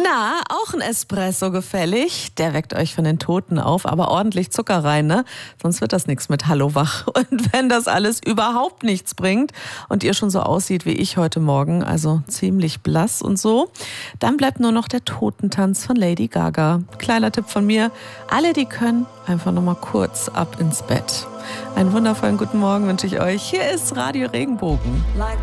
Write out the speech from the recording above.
Na, auch ein Espresso gefällig. Der weckt euch von den Toten auf, aber ordentlich Zucker rein, ne? Sonst wird das nichts mit Hallo wach. Und wenn das alles überhaupt nichts bringt und ihr schon so aussieht wie ich heute Morgen, also ziemlich blass und so, dann bleibt nur noch der Totentanz von Lady Gaga. Kleiner Tipp von mir, alle, die können, einfach noch mal kurz ab ins Bett. Einen wundervollen guten Morgen wünsche ich euch. Hier ist Radio Regenbogen.